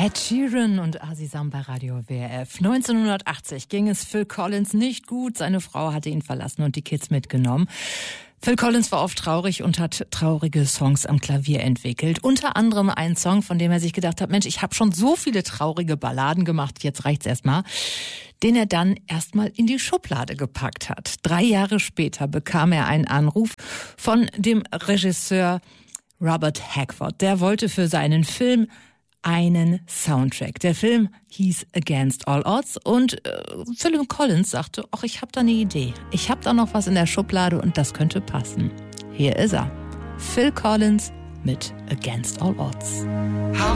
Ed Sheeran und Asisam bei Radio WRF. 1980 ging es Phil Collins nicht gut. Seine Frau hatte ihn verlassen und die Kids mitgenommen. Phil Collins war oft traurig und hat traurige Songs am Klavier entwickelt. Unter anderem einen Song, von dem er sich gedacht hat, Mensch, ich habe schon so viele traurige Balladen gemacht, jetzt reicht's erstmal, den er dann erstmal in die Schublade gepackt hat. 3 Jahre später bekam er einen Anruf von dem Regisseur Robert Hackford. Der wollte für seinen Film einen Soundtrack. Der Film hieß Against All Odds und Phil Collins sagte, ach, ich habe da eine Idee. Ich habe da noch was in der Schublade und das könnte passen. Hier ist er. Phil Collins mit Against All Odds.